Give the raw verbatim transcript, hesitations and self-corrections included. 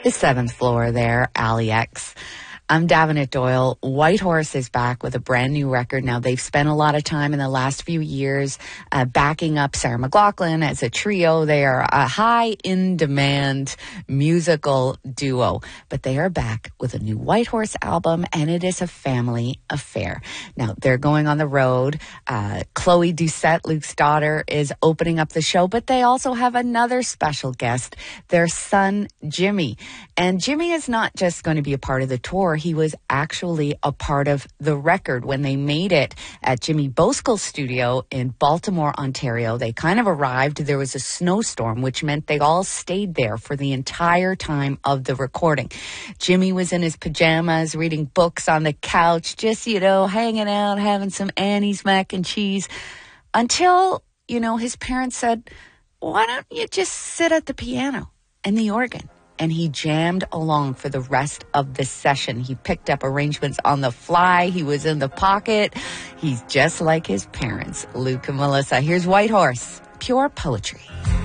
the seventh floor there, Alley X. I'm Davenant Doyle. Whitehorse is back with a brand new record. Now, they've spent a lot of time in the last few years uh, backing up Sarah McLachlan as a trio. They are a high in-demand musical duo, but they are back with a new Whitehorse album, and it is a family affair. Now, they're going on the road. Uh, Chloe Doucette, Luke's daughter, is opening up the show, but they also have another special guest, their son, Jimmy. And Jimmy is not just going to be a part of the tour. He was actually a part of the record when they made it at Jimmy Boskel's studio in Baltimore, Ontario. They kind of arrived. There was a snowstorm, which meant they all stayed there for the entire time of the recording. Jimmy was in his pajamas, reading books on the couch, just, you know, hanging out, having some Annie's mac and cheese, until, you know, his parents said, why don't you just sit at the piano and the organ? And he jammed along for the rest of the session. He picked up arrangements on the fly. He was in the pocket. He's just like his parents, Luke and Melissa. Here's Whitehorse, pure poetry.